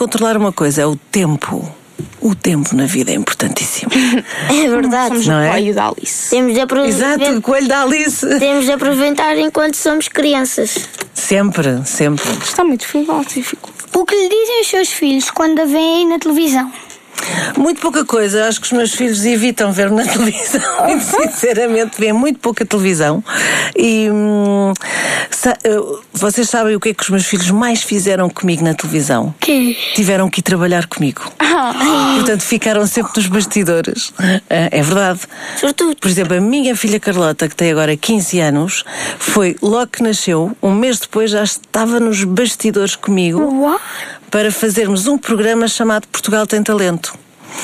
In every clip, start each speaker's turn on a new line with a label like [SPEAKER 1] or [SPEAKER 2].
[SPEAKER 1] controlar uma coisa, é o tempo. O tempo na vida é importantíssimo.
[SPEAKER 2] É verdade.
[SPEAKER 3] Somos
[SPEAKER 1] Não
[SPEAKER 3] o
[SPEAKER 1] é?
[SPEAKER 3] coelho da Alice.
[SPEAKER 2] Temos de aproveitar.
[SPEAKER 1] Exato, o coelho da Alice.
[SPEAKER 2] Temos de aproveitar enquanto somos crianças.
[SPEAKER 1] Sempre, sempre.
[SPEAKER 3] Está muito filosófico.
[SPEAKER 4] O que lhe dizem os seus filhos quando a veem na televisão?
[SPEAKER 1] Muito pouca coisa. Acho que os meus filhos evitam ver-me na televisão. Sinceramente, veem muito pouca televisão. E vocês sabem o que é que os meus filhos mais fizeram comigo na televisão?
[SPEAKER 4] Que?
[SPEAKER 1] Tiveram que ir trabalhar comigo. Portanto, ficaram sempre nos bastidores. É verdade.
[SPEAKER 2] Sobretudo.
[SPEAKER 1] Por exemplo, a minha filha Carlota, que tem agora 15 anos, foi logo que nasceu, um mês depois já estava nos bastidores comigo para fazermos um programa chamado Portugal Tem Talento.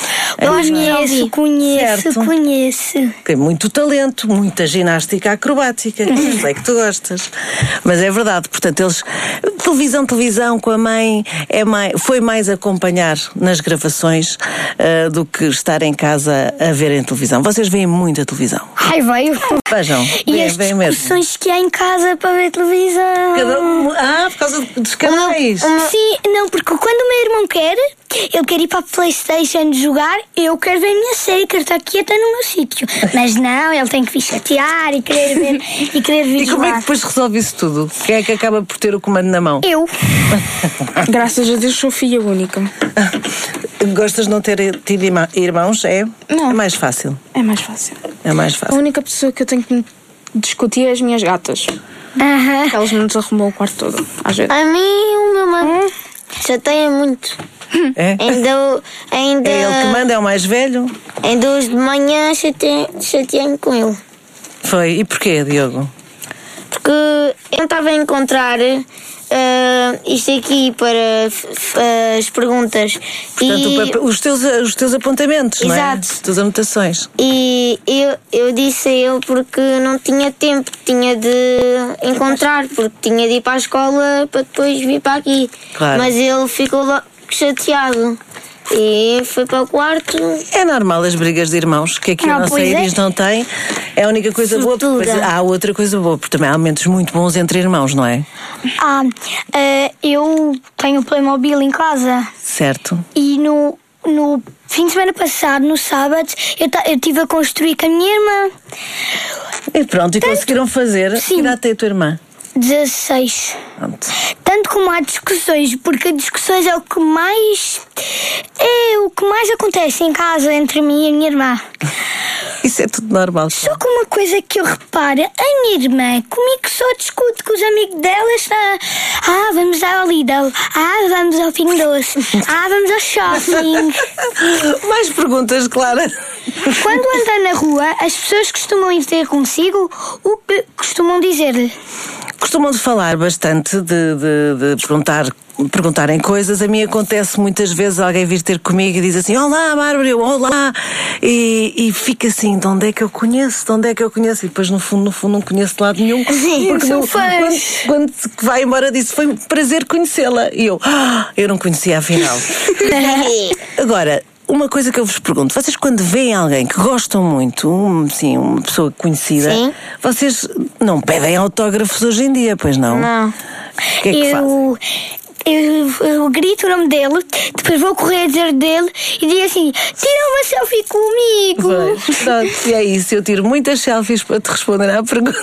[SPEAKER 4] Conheço.
[SPEAKER 1] Tem muito talento, muita ginástica acrobática. Sei que tu gostas. Mas é verdade, portanto, eles. Televisão com a mãe foi mais acompanhar nas gravações do que estar em casa a verem televisão. Vocês veem muita televisão.
[SPEAKER 4] Ai, veio.
[SPEAKER 1] Vejam,
[SPEAKER 4] E as
[SPEAKER 1] veem mesmo.
[SPEAKER 4] discussões que há em casa para ver televisão.
[SPEAKER 1] Por causa dos canais.
[SPEAKER 4] Sim, não, porque quando o meu irmão quer, ele quer ir para a PlayStation jogar, eu quero ver a minha série, quero estar quieta no meu sítio. Mas não, ele tem que vir chatear e querer ver e querer vir
[SPEAKER 1] E como é que
[SPEAKER 4] jogar.
[SPEAKER 1] depois resolve isso tudo? Quem é que acaba por ter o comando na mão?
[SPEAKER 4] Eu.
[SPEAKER 3] Graças a Deus sou filha única.
[SPEAKER 1] Gostas de não ter tido irmãos? É?
[SPEAKER 3] Não.
[SPEAKER 1] É mais fácil.
[SPEAKER 3] É mais fácil.
[SPEAKER 1] É mais
[SPEAKER 3] A
[SPEAKER 1] fácil.
[SPEAKER 3] única pessoa que eu tenho que discutir é as minhas gatas.
[SPEAKER 4] Aham.
[SPEAKER 3] Elas me desarrumam o quarto todo, às vezes.
[SPEAKER 2] A mim, o meu mano chateia muito.
[SPEAKER 1] É?
[SPEAKER 2] Ainda.
[SPEAKER 1] É ele que manda, é o mais velho?
[SPEAKER 2] Ainda hoje de manhã chateei-me com ele.
[SPEAKER 1] Foi. E porquê, Diogo?
[SPEAKER 2] Porque eu estava a encontrar isto aqui para as perguntas.
[SPEAKER 1] Portanto, os teus apontamentos, não é?
[SPEAKER 2] Exato.
[SPEAKER 1] As tuas anotações.
[SPEAKER 2] E eu disse a ele porque não tinha tempo, tinha de encontrar, porque tinha de ir para a escola para depois vir para aqui.
[SPEAKER 1] Claro.
[SPEAKER 2] Mas ele ficou logo chateado e foi para o quarto.
[SPEAKER 1] É normal as brigas de irmãos, que aqui a nossa
[SPEAKER 4] pois é.
[SPEAKER 1] Iris não tem. É a única coisa boa, porque
[SPEAKER 2] Sortuda.
[SPEAKER 1] depois há outra coisa boa, porque também há momentos muito bons entre irmãos, não é?
[SPEAKER 4] Eu tenho o Playmobil em casa
[SPEAKER 1] Certo.
[SPEAKER 4] e no fim de semana passado, no sábado, eu estive a construir com a minha irmã.
[SPEAKER 1] E pronto, e conseguiram fazer.
[SPEAKER 4] Sim.
[SPEAKER 1] Que idade tem a tua irmã?
[SPEAKER 4] 16.
[SPEAKER 1] Pronto.
[SPEAKER 4] Tanto como há discussões, porque discussões é o que mais acontece em casa entre mim e a minha irmã.
[SPEAKER 1] Isso é tudo normal.
[SPEAKER 4] Só que uma coisa que eu reparo, a minha irmã comigo só discute com os amigos delas. Vamos ao Lidl. Vamos ao Pingo Doce. Vamos ao shopping.
[SPEAKER 1] Mais perguntas, Clara?
[SPEAKER 4] Quando anda na rua, as pessoas costumam ir ter consigo o que costumam dizer-lhe.
[SPEAKER 1] Costumam de falar bastante, de perguntarem coisas. A mim acontece muitas vezes alguém vir ter comigo e diz assim: olá, Bárbara, olá. E fica assim: de onde é que eu conheço? E depois no fundo não conheço de lado nenhum.
[SPEAKER 4] Sim,
[SPEAKER 1] porque
[SPEAKER 4] são fãs.
[SPEAKER 1] quando vai embora disse: foi um prazer conhecê-la. E eu não conhecia afinal. Agora, uma coisa que eu vos pergunto: vocês quando veem alguém que gostam muito, uma pessoa conhecida,
[SPEAKER 2] Sim.
[SPEAKER 1] vocês não pedem autógrafos hoje em dia, pois não?
[SPEAKER 2] Não.
[SPEAKER 1] O que é que fazem?
[SPEAKER 4] Eu grito o nome dele, depois vou correr a dizer dele e digo assim: tira uma selfie comigo.
[SPEAKER 1] Pois, pronto, e é isso, eu tiro muitas selfies para te responder à pergunta.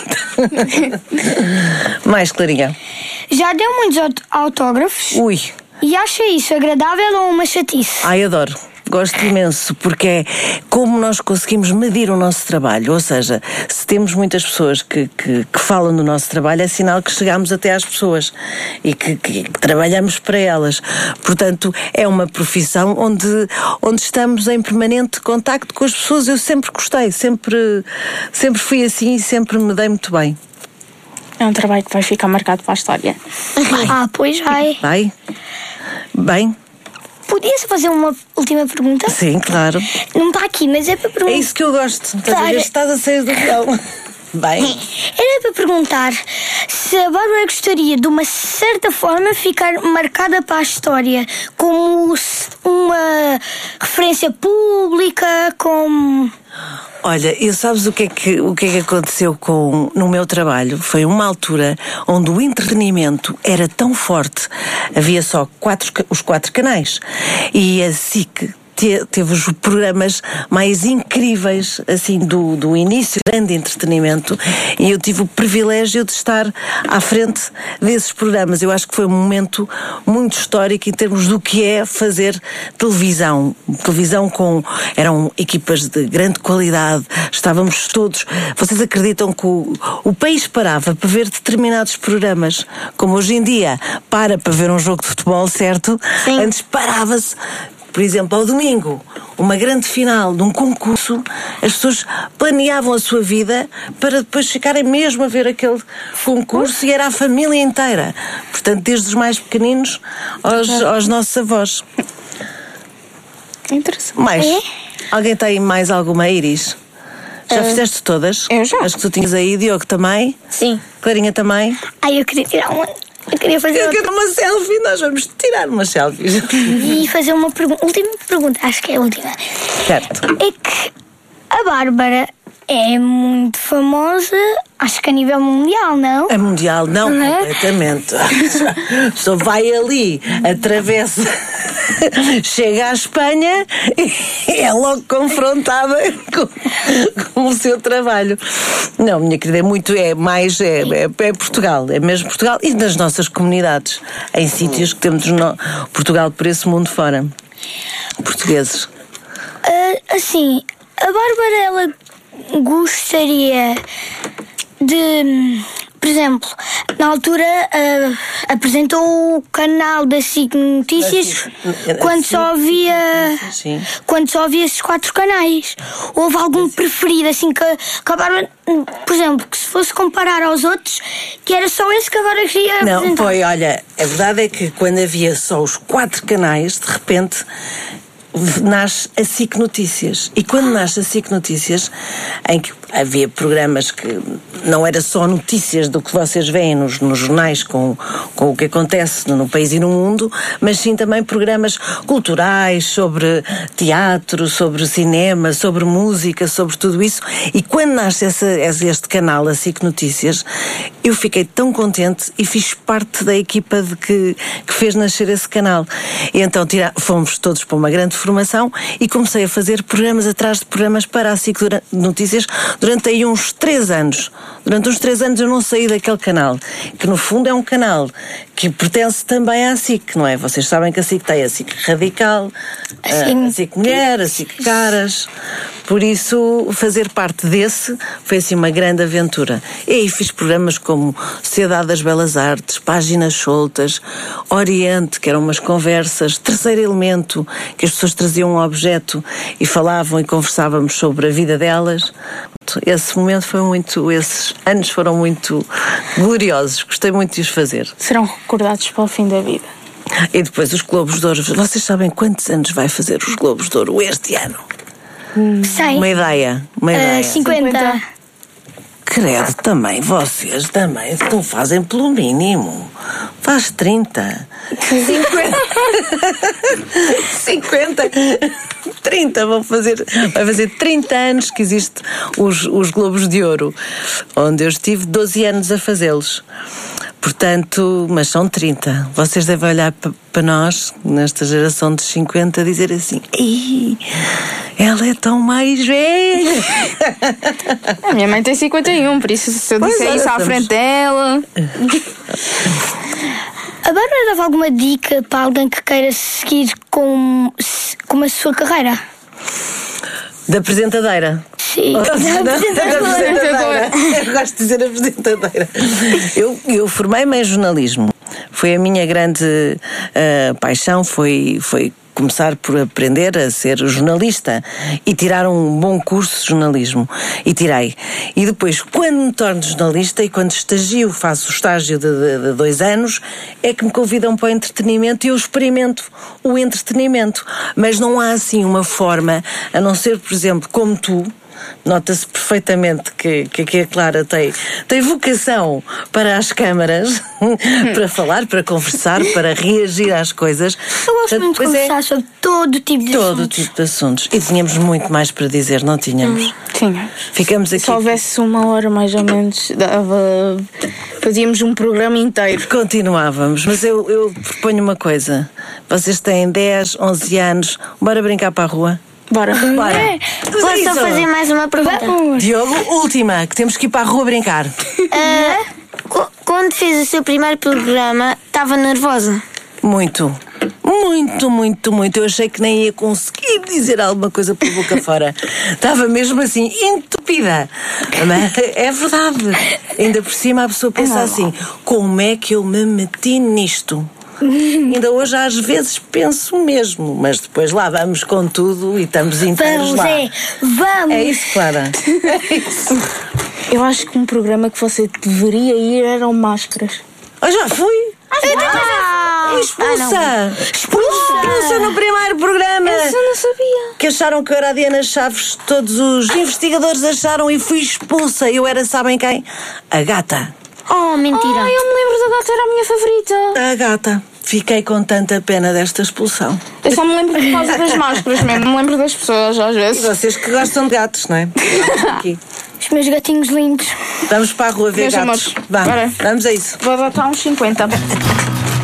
[SPEAKER 1] Mais, Clarinha.
[SPEAKER 4] Já deu muitos autógrafos
[SPEAKER 1] Ui,
[SPEAKER 4] e acha isso agradável ou uma chatice?
[SPEAKER 1] adoro. Gosto imenso, porque é como nós conseguimos medir o nosso trabalho. Ou seja, se temos muitas pessoas que falam do nosso trabalho, é sinal que chegamos até às pessoas e que trabalhamos para elas. Portanto, é uma profissão onde estamos em permanente contacto com as pessoas. Eu sempre gostei, sempre fui assim e sempre me dei muito bem.
[SPEAKER 3] É um trabalho que vai ficar marcado para a história.
[SPEAKER 4] Pois vai.
[SPEAKER 1] Vai? Bem?
[SPEAKER 4] Podia-se fazer uma última pergunta?
[SPEAKER 1] Sim, claro.
[SPEAKER 4] Não está aqui, mas é para
[SPEAKER 1] É
[SPEAKER 4] perguntar.
[SPEAKER 1] isso que eu gosto.
[SPEAKER 4] Claro.
[SPEAKER 1] Estás a sair do guião. Bem,
[SPEAKER 4] Era para perguntar se a Bárbara gostaria de uma certa forma ficar marcada para a história, como uma referência pública, como...
[SPEAKER 1] olha, e sabes o que é que aconteceu no meu trabalho? Foi uma altura onde o entretenimento era tão forte, havia só os 4 canais, e a SIC teve os programas mais incríveis, assim, do início, grande entretenimento, e eu tive o privilégio de estar à frente desses programas. Eu acho que foi um momento muito histórico em termos do que é fazer televisão. Eram equipas de grande qualidade, estávamos todos... Vocês acreditam que o país parava para ver determinados programas, como hoje em dia para ver um jogo de futebol, certo?
[SPEAKER 2] Sim.
[SPEAKER 1] Antes parava-se. Por exemplo, ao domingo, uma grande final de um concurso, as pessoas planeavam a sua vida para depois ficarem mesmo a ver aquele concurso, e era a família inteira. Portanto, desde os mais pequeninos aos nossos avós.
[SPEAKER 3] Interessante.
[SPEAKER 1] Mais? Alguém tem mais alguma, Iris? Já fizeste todas?
[SPEAKER 3] Eu já.
[SPEAKER 1] As que tu tinhas aí, Diogo também?
[SPEAKER 2] Sim.
[SPEAKER 1] Clarinha também?
[SPEAKER 4] Ai, eu queria tirar uma... Eu queria fazer
[SPEAKER 1] Eu quero uma selfie, nós vamos tirar umas selfies.
[SPEAKER 4] e fazer uma última pergunta, acho que é a última.
[SPEAKER 1] Certo.
[SPEAKER 4] É que a Bárbara é muito famosa, acho que a nível mundial, não?
[SPEAKER 1] É mundial, não,
[SPEAKER 4] Não é?
[SPEAKER 1] completamente. A pessoa vai ali, atravessa, chega à Espanha e é logo confrontada com o seu trabalho. Não, minha querida, é Portugal, é mesmo Portugal, e nas nossas comunidades, em sítios que temos Portugal por esse mundo fora. Portugueses.
[SPEAKER 4] Assim, a Bárbara, ela gostaria de, por exemplo, na altura apresentou o canal da SIC Notícias quando só havia esses 4 canais. Houve algum preferido, assim, que a Bárbara, por exemplo, que se fosse comparar aos outros, que era só esse que agora queria apresentar?
[SPEAKER 1] Não, foi, olha, a verdade é que quando havia só os 4 canais, de repente nasce a SIC Notícias. E quando nasce a SIC Notícias, em que havia programas que não era só notícias do que vocês veem nos jornais com o que acontece no país e no mundo, mas sim também programas culturais, sobre teatro, sobre cinema, sobre música, sobre tudo isso. E quando nasce este canal, a SIC Notícias, eu fiquei tão contente e fiz parte da equipa que fez nascer esse canal. E então fomos todos para uma grande formação e comecei a fazer programas atrás de programas para a SIC Notícias durante aí uns 3 anos. Durante uns 3 anos eu não saí daquele canal, que no fundo é um canal que pertence também à SIC, não é? Vocês sabem que a SIC tem a SIC Radical, a SIC Mulher, a SIC Caras. Por isso, fazer parte desse foi assim uma grande aventura. E aí fiz programas como Sociedade das Belas Artes, Páginas Soltas, Oriente, que eram umas conversas, Terceiro Elemento, que as pessoas traziam um objeto e falavam e conversávamos sobre a vida delas. Esse momento esses anos foram muito gloriosos, gostei muito de os fazer.
[SPEAKER 3] Serão recordados para o fim da vida.
[SPEAKER 1] E depois os Globos de Ouro. Vocês sabem quantos anos vai fazer os Globos de Ouro este ano?
[SPEAKER 4] 100.
[SPEAKER 1] Uma ideia.
[SPEAKER 4] 50.
[SPEAKER 1] Credo, também, vocês também não fazem pelo mínimo. Faz 30. 50. 30, vai fazer 30 anos que existe os Globos de Ouro, onde eu estive 12 anos a fazê-los. Portanto, mas são 30. Vocês devem olhar para nós, nesta geração dos 50, dizer assim: ei, ela é tão mais velha.
[SPEAKER 3] A minha mãe tem 51, por isso se eu disser isso à frente dela...
[SPEAKER 4] A Bárbara dava alguma dica para alguém que queira seguir com a sua carreira?
[SPEAKER 1] Da apresentadeira.
[SPEAKER 4] Sim.
[SPEAKER 1] Da apresentadeira. Eu gosto de dizer apresentadeira. Eu formei-me em jornalismo. Foi a minha grande paixão, foi começar por aprender a ser jornalista e tirar um bom curso de jornalismo. E tirei. E depois, quando me torno jornalista e quando estagio, faço o estágio de 2 anos, é que me convidam para o entretenimento e eu experimento o entretenimento. Mas não há assim uma forma, a não ser, por exemplo, como tu, Nota-se perfeitamente que a Clara tem vocação para as câmaras, para falar, para conversar, para reagir às coisas.
[SPEAKER 4] Eu gosto muito de conversar sobre todo tipo de assuntos.
[SPEAKER 1] Todo tipo de assuntos. E tínhamos muito mais para dizer, não tínhamos?
[SPEAKER 3] Tínhamos.
[SPEAKER 1] Ficamos aqui.
[SPEAKER 3] Se houvesse 1 hora mais ou menos, fazíamos um programa inteiro.
[SPEAKER 1] Continuávamos, mas eu proponho uma coisa. Vocês têm 10, 11 anos, bora brincar para a rua?
[SPEAKER 3] Bora.
[SPEAKER 1] Bora.
[SPEAKER 2] Posso só fazer mais uma pergunta?
[SPEAKER 1] Diogo, última, que temos que ir para a rua brincar.
[SPEAKER 2] Quando fez o seu primeiro programa, estava nervosa?
[SPEAKER 1] Muito. Eu achei que nem ia conseguir dizer alguma coisa por boca fora. Estava mesmo assim, entupida. Mas é verdade. Ainda por cima a pessoa pensa assim, como é que eu me meti nisto? Ainda hoje às vezes penso mesmo, mas depois lá vamos com tudo e estamos inteiros lá.
[SPEAKER 4] Vamos!
[SPEAKER 1] É isso, Clara. É isso.
[SPEAKER 3] Eu acho que um programa que você deveria ir eram Máscaras.
[SPEAKER 1] Eu já fui. Fui expulsa! Expulsa no primeiro programa!
[SPEAKER 3] Isso eu não sabia.
[SPEAKER 1] Que acharam que eu era a Diana Chaves, todos os investigadores acharam e fui expulsa. Eu era, sabem quem? A gata.
[SPEAKER 2] Oh, mentira.
[SPEAKER 3] Eu me lembro da gata, era a minha favorita.
[SPEAKER 1] A gata. Fiquei com tanta pena desta expulsão.
[SPEAKER 3] Eu só me lembro por causa das máscaras mesmo, me lembro das pessoas às
[SPEAKER 1] E
[SPEAKER 3] vezes.
[SPEAKER 1] vocês que gostam de gatos, não é? Aqui.
[SPEAKER 4] Os meus gatinhos lindos.
[SPEAKER 1] Vamos para a rua ver
[SPEAKER 3] Meus
[SPEAKER 1] gatos.
[SPEAKER 3] amores, bora.
[SPEAKER 1] Vamos a isso.
[SPEAKER 3] Vou botar uns 50.